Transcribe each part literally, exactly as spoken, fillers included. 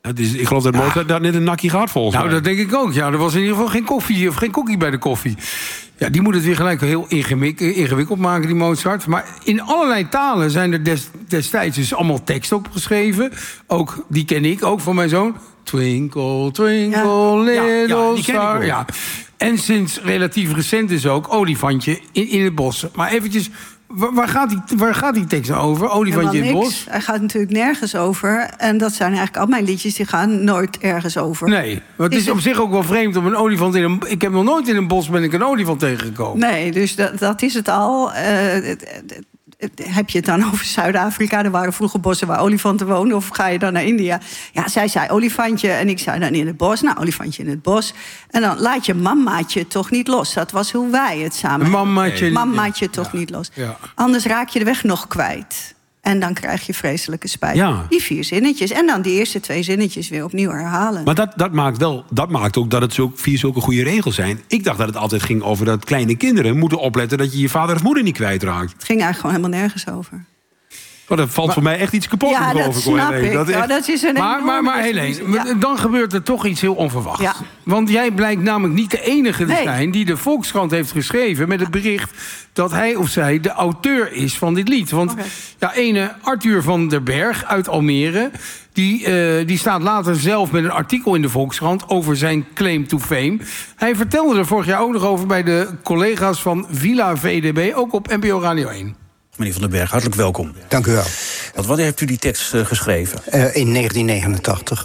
Het is, ik geloof dat Mozart ja. daar net een nakkie gaat volgens Nou, mij. dat denk ik ook. Ja, er was in ieder geval geen koffie of geen cookie bij de koffie. Ja, die moet het weer gelijk heel ingewikkeld maken, die Mozart. Maar in allerlei talen zijn er des, destijds dus allemaal teksten opgeschreven. Ook, die ken ik ook van mijn zoon. Twinkle, twinkle, ja. little ja, ja, die ken star. ik ook. Ja. En sinds relatief recent is ook Olifantje in, in het bos. Maar eventjes, waar, waar, gaat die, waar gaat die tekst nou over? Olifantje in het bos? Hij gaat natuurlijk nergens over. En dat zijn eigenlijk al mijn liedjes, die gaan nooit ergens over. Nee, maar het is, is op zich ook wel vreemd om een olifant in een... Ik heb nog nooit in een bos ben ik een olifant tegengekomen. Nee, dus dat, dat is het al. Uh, heb je het dan over Zuid-Afrika? Er waren vroeger bossen waar olifanten woonden. Of ga je dan naar India? Ja, zij zei olifantje en ik zei dan in het bos. Nou, olifantje in het bos. En dan laat je mamaatje toch niet los. Dat was hoe wij het samen Mamaatje, mamaatje toch ja. niet los. Ja. Anders raak je de weg nog kwijt. En dan krijg je vreselijke spijt. Ja. Die vier zinnetjes. En dan die eerste twee zinnetjes weer opnieuw herhalen. Maar dat, dat, maakt wel, dat maakt ook dat het zo, vier zulke goede regels zijn. Ik dacht dat het altijd ging over dat kleine kinderen moeten opletten dat je je vader of moeder niet kwijtraakt. Het ging eigenlijk gewoon helemaal nergens over. Oh, dat valt maar, voor mij echt iets kapot. Ja, dat over, snap ik. dat, echt... ja, dat is een maar maar, maar Helene, ja. dan gebeurt er toch iets heel onverwachts. Ja. Want jij blijkt namelijk niet de enige te zijn... Nee. die de Volkskrant heeft geschreven met het bericht... dat hij of zij de auteur is van dit lied. Want okay. ja, ene Arthur van der Berg uit Almere... Die, uh, die staat later zelf met een artikel in de Volkskrant... over zijn claim to fame. Hij vertelde er vorig jaar ook nog over... bij de collega's van Villa V D B, ook op N P O Radio één. Meneer Van den Berg, hartelijk welkom. Dank u wel. Want wanneer heeft u die tekst uh, geschreven? Uh, in negentien negenentachtig.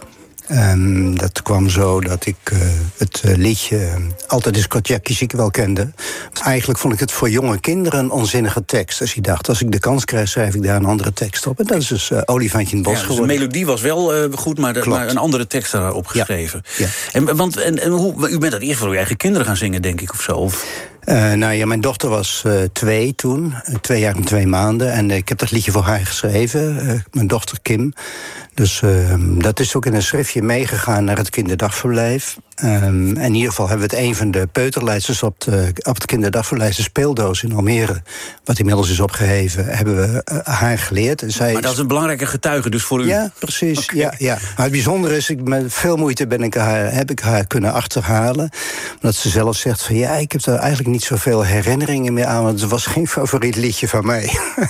Um, dat kwam zo dat ik uh, het uh, liedje uh, Altijd is Kotjaki ziek wel kende. Eigenlijk vond ik het voor jonge kinderen een onzinnige tekst. Dus ik dacht, als ik de kans krijg, schrijf ik daar een andere tekst op. En dat is dus uh, Olifantje in het bos ja, dus geworden. De melodie was wel uh, goed, maar, de, maar een andere tekst daarop geschreven. Ja. Ja. En, want, en, en hoe, u bent dat eerst voor uw eigen kinderen gaan zingen, denk ik, of zo? Of? Uh, nou ja, mijn dochter was uh, twee toen, uh, twee jaar en twee maanden. En uh, ik heb dat liedje voor haar geschreven, uh, mijn dochter Kim. Dus uh, dat is ook in een schriftje meegegaan naar het kinderdagverblijf. Um, en in ieder geval hebben we het een van de peuterleidsters op, de, op het kinderdagverblijf, de speeldoos in Almere, wat inmiddels is opgeheven, hebben we uh, haar geleerd. En zij maar dat is een belangrijke getuige dus voor u? Ja, precies. Okay. Ja, ja. Maar het bijzondere is, ik, met veel moeite ben ik haar, heb ik haar kunnen achterhalen. Omdat ze zelf zegt van ja, ik heb er eigenlijk niet zoveel herinneringen meer aan, want het was geen favoriet liedje van mij.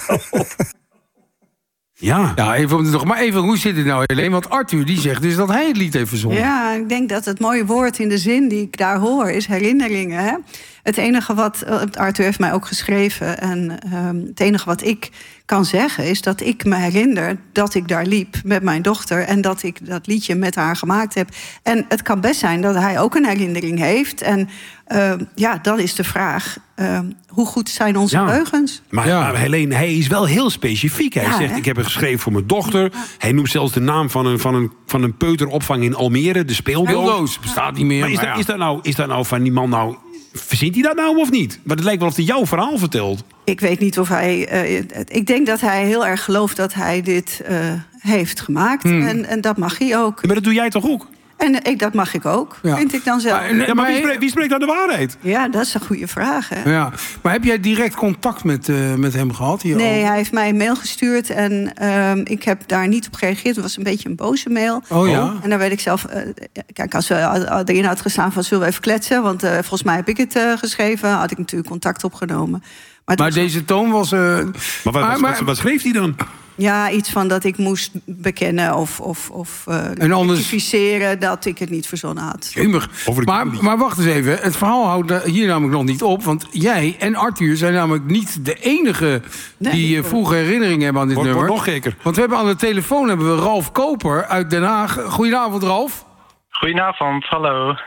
Ja, ja even, nog maar even, hoe zit het nou, Helene? Want Arthur die zegt dus dat hij het lied heeft verzonnen. Ja, ik denk dat het mooie woord in de zin die ik daar hoor is herinneringen. Hè? Het enige wat, Arthur heeft mij ook geschreven, en um, het enige wat ik kan zeggen is dat ik me herinner dat ik daar liep met mijn dochter en dat ik dat liedje met haar gemaakt heb. En het kan best zijn dat hij ook een herinnering heeft. En uh, ja, dan is de vraag, uh, hoe goed zijn onze ja. leugens? Maar, ja. maar Helene, hij is wel heel specifiek. Hij ja, zegt, hè? Ik heb het geschreven voor mijn dochter. Ja. Hij noemt zelfs de naam van een, van een, van een peuteropvang in Almere, de speeldoos. Bestaat niet meer. Maar is, maar dat, ja. is, dat nou, is dat nou van die man nou... Verzint hij dat nou of niet? Maar het lijkt wel of hij jouw verhaal vertelt. Ik weet niet of hij... Uh, ik denk dat hij heel erg gelooft dat hij dit uh, heeft gemaakt. Hmm. En, en dat mag hij ook. Ja, maar dat doe jij toch ook? En ik, dat mag ik ook, ja. vind ik dan zelf. Maar, ja, maar wie, spreekt, wie spreekt dan de waarheid? Ja, dat is een goede vraag. Hè? Ja. Maar heb jij direct contact met, uh, met hem gehad? Hier nee, al? hij heeft mij een mail gestuurd en uh, ik heb daar niet op gereageerd. Het was een beetje een boze mail. Oh ja? En dan weet ik zelf... Uh, kijk, als we erin had gestaan van zullen we even kletsen... want uh, volgens mij heb ik het uh, geschreven... had ik natuurlijk contact opgenomen. Maar, maar deze al... toon was... Uh... Maar, wat, maar, maar... Wat, wat schreef hij dan? Ja, iets van dat ik moest bekennen of, of, of uh, rectificeren dat ik het niet verzonnen had. Maar, maar wacht eens even, het verhaal houdt hier namelijk nog niet op. Want jij en Arthur zijn namelijk niet de enige nee, die uh, vroege herinneringen hebben aan dit word, nummer. Word nog gekker. Want we hebben aan de telefoon hebben we Ralf Koper uit Den Haag. Goedenavond, Ralf. Goedenavond, hallo.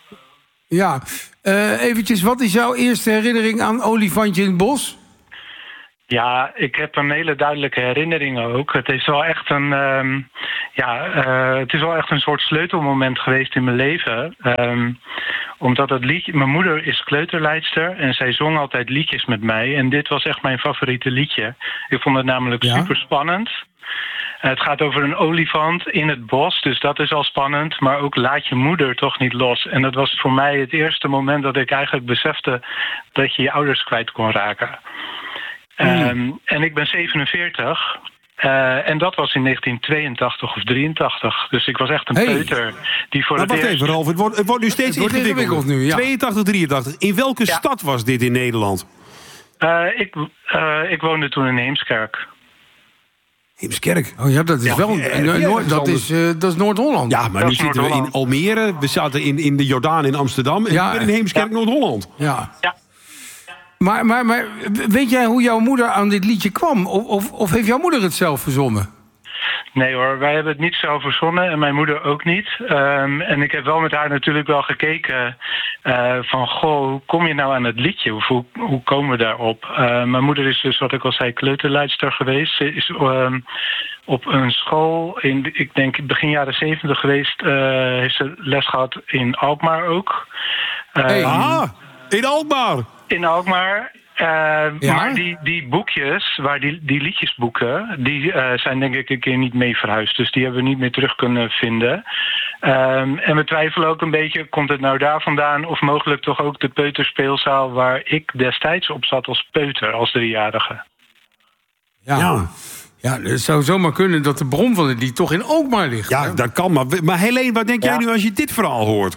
Ja, uh, eventjes, wat is jouw eerste herinnering aan Olifantje in het bos? Ja, ik heb een hele duidelijke herinnering ook. Het is wel echt een, um, ja, uh, het is wel echt een soort sleutelmoment geweest in mijn leven. Um, omdat het liedje, mijn moeder is kleuterleidster en zij zong altijd liedjes met mij. En dit was echt mijn favoriete liedje. Ik vond het namelijk ja? super spannend. Het gaat over een olifant in het bos, dus dat is al spannend. Maar ook laat je moeder toch niet los. En dat was voor mij het eerste moment dat ik eigenlijk besefte dat je je ouders kwijt kon raken. Mm. Um, en ik ben zevenenveertig. Uh, en dat was in negentien tweeëntachtig of drieëntachtig. Dus ik was echt een hey. peuter die voor maar het wacht eerst... even, Ralf. Het wordt, het wordt nu steeds wordt ingewikkelder. nu, ja. tweeëntachtig, drieëntachtig. In welke ja. stad was dit in Nederland? Uh, ik, uh, ik woonde toen in Heemskerk. Heemskerk. Oh ja, dat is Ja, wel... ja, in, ja, Noord, dat, is, uh, dat is Noord-Holland. Ja, maar Dat nu is zitten we in Noord-Holland. Almere. We zaten in, in de Jordaan in Amsterdam. En Ja. nu in Heemskerk, Ja. Noord-Holland. Ja. Ja. Maar, maar, maar weet jij hoe jouw moeder aan dit liedje kwam? Of, of, of heeft jouw moeder het zelf verzonnen? Nee hoor, wij hebben het niet zelf verzonnen en mijn moeder ook niet. Um, en ik heb wel met haar natuurlijk wel gekeken uh, van... goh, hoe kom je nou aan het liedje? Of hoe, hoe komen we daarop? Uh, mijn moeder is dus, wat ik al zei, kleuterleidster geweest. Ze is um, op een school, in, ik denk begin jaren zeventig geweest... Uh, heeft ze les gehad in Alkmaar ook. Um, Hey. Ah, in Alkmaar. In Alkmaar... Uh, ja? Maar die, die boekjes, waar die, die liedjesboeken... die uh, zijn denk ik een keer niet mee verhuisd. Dus die hebben we niet meer terug kunnen vinden. Um, en we twijfelen ook een beetje... komt het nou daar vandaan... of mogelijk toch ook de peuterspeelzaal... waar ik destijds op zat als peuter, als driejarige. Ja. ja. Ja, het zou zomaar kunnen dat de bron van het lied toch in Alkmaar ligt. Ja, hè? dat kan. Maar, maar Helene, wat denk Ja. jij nu als je dit verhaal hoort?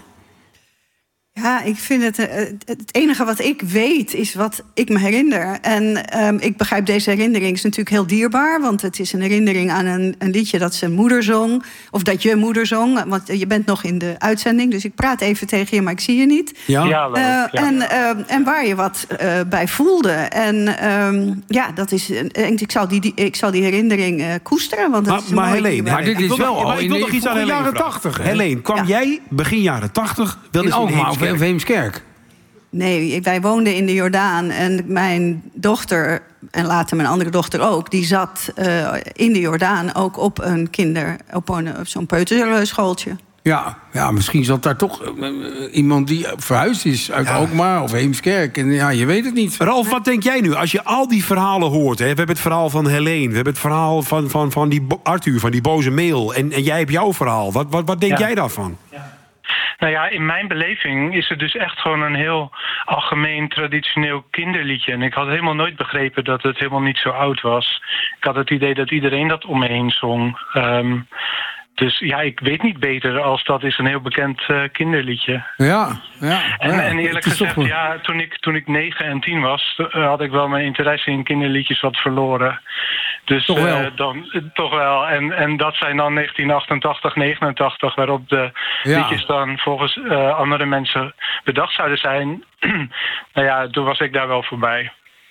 Ja, ik vind het... Uh, het enige wat ik weet is wat ik me herinner. En um, ik begrijp deze herinnering is natuurlijk heel dierbaar... want het is een herinnering aan een, een liedje dat zijn moeder zong... of dat je moeder zong, want je bent nog in de uitzending... dus ik praat even tegen je, maar ik zie je niet. Ja, Ja, leuk, Uh, ja. en, uh, en waar je wat uh, bij voelde. En um, ja, dat is... Uh, ik, zal die, die, ik zal die herinnering uh, koesteren, want dat Maar, is een maar mooie Helene, dierbaar. Maar dit ik is wil wel nog- al maar ik in wil de nog iets aan vroege Helene jaren vragen. tachtig, hè? Helene, kwam Ja. jij begin jaren tachtig wel In eens in Alkmaar of Heemskerk? Heemskerk? Nee, wij woonden in de Jordaan en mijn dochter, en later mijn andere dochter ook... die zat uh, in de Jordaan ook op een kinder, op, een, op zo'n peuterschooltje. Ja, ja, misschien zat daar toch uh, iemand die verhuisd is uit Ja. Alkmaar of Heemskerk. En ja, je weet het niet. Ralf, wat denk jij nu? Als je al die verhalen hoort... Hè? We hebben het verhaal van Helene... we hebben het verhaal van, van, van die Bo- Arthur, van die boze mail... en, en jij hebt jouw verhaal. Wat, wat, wat denk Ja. jij daarvan? Nou ja, in mijn beleving is het dus echt gewoon een heel algemeen traditioneel kinderliedje. En ik had helemaal nooit begrepen dat het helemaal niet zo oud was. Ik had het idee dat iedereen dat om me heen zong. Um, dus ja, ik weet niet beter als dat is een heel bekend uh, kinderliedje. Ja, ja. En, ja, en eerlijk het is toch gezegd, wel- ja, toen ik, toen ik negen en tien was, uh, had ik wel mijn interesse in kinderliedjes wat verloren. Dus Toch wel? uh, dan, uh, toch wel. En, en dat zijn dan negentien achtentachtig, negenentachtig, waarop de Ja. liedjes dan volgens uh, andere mensen bedacht zouden zijn. Nou ja, toen was ik daar wel voorbij.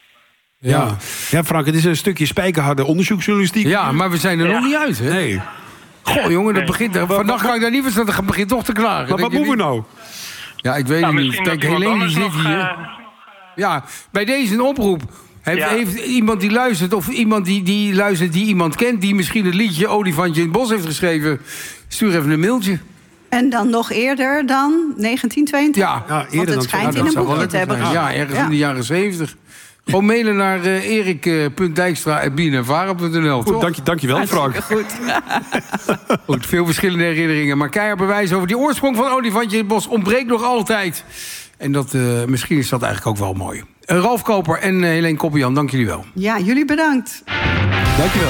Ja. Ja, Frank, het is een stukje spijkerharde onderzoeksjournalistiek. ja, maar we zijn er Ja. nog niet uit, hè? Nee. Goh, jongen, dat Nee. begint... Vannacht kan ik daar niet van staan, dat begint toch te klagen. Maar Denk wat je moeten we niet? nou? Ja, ik weet Nou, het niet. misschien Kijk, dat iemand Helene die anders zit nog, hier. uh, Ja, bij deze een oproep. Heeft, Ja. heeft iemand die luistert, of iemand die, die luistert die iemand kent... die misschien het liedje Olifantje in het Bos heeft geschreven... stuur even een mailtje. En dan nog eerder dan negentien tweeëntwintig. Ja, Ja, eerder Want het dan schijnt dat in een zou wel boekje te lekker hebben zijn. gestaan. Ja, ergens Ja. in de jaren zeventig. Gewoon mailen naar uh, erik punt dijkstra apenstaartje b n n v a r a punt n l. Goed, dank je, dank je wel, Frank. Goed. Goed, veel verschillende herinneringen. Maar keihard bewijs over die oorsprong van Olifantje in het Bos ontbreekt nog altijd. En dat, uh, misschien is dat eigenlijk ook wel mooi. Uh, Ralf Koper en uh, Helene Koppenjan, dank jullie wel. Ja, jullie bedankt. Dank je wel.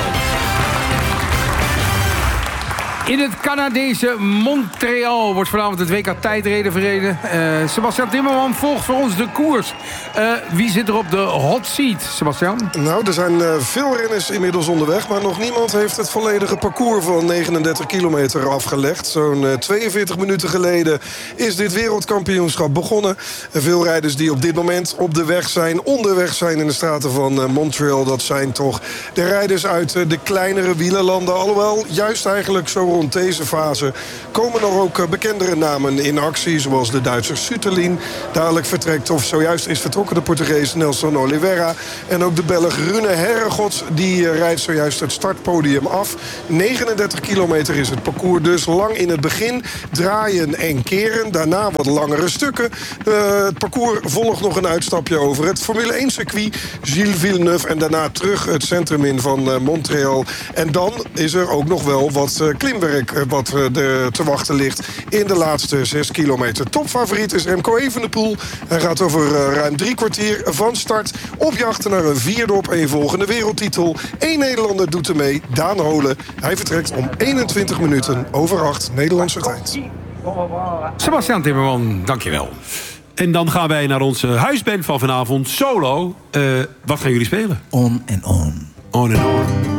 In het Canadese Montreal wordt vanavond het W K tijdrijden verreden. Uh, Sebastian Timmerman volgt voor ons de koers. Uh, wie zit er op de hot seat, Sebastian? Nou, er zijn uh, veel renners inmiddels onderweg... maar nog niemand heeft het volledige parcours van negenendertig kilometer afgelegd. Zo'n uh, tweeënveertig minuten geleden is dit wereldkampioenschap begonnen. En veel rijders die op dit moment op de weg zijn... onderweg zijn in de straten van uh, Montreal... dat zijn toch de rijders uit uh, de kleinere wielerlanden. Alhoewel, juist eigenlijk zo rond deze fase... komen er ook uh, bekendere namen in actie... zoals de Duitser Sütterlin dadelijk vertrekt... of zojuist is vertrokken de Portugees Nelson Oliveira... en ook de Belg Rune Herregods, die uh, rijdt zojuist het startpodium af. negenendertig kilometer is het parcours, dus lang in het begin. Draaien en keren, daarna wat langere stukken. Uh, het parcours volgt nog een uitstapje over het Formule één circuit. Gilles Villeneuve en daarna terug het centrum in van uh, Montreal. En dan is er ook nog wel wat uh, klimweg werk wat er te wachten ligt in de laatste zes kilometer. Topfavoriet is Remco Evenepoel. Hij gaat over ruim drie kwartier van start op jacht naar een vierde op één volgende wereldtitel. Eén Nederlander doet er mee, Daan Holen. Hij vertrekt om eenentwintig minuten over acht Nederlandse tijd. Sebastian Timmerman, dankjewel. En dan gaan wij naar onze huisband van vanavond, Solo. Uh, wat gaan jullie spelen? On en On. On en On.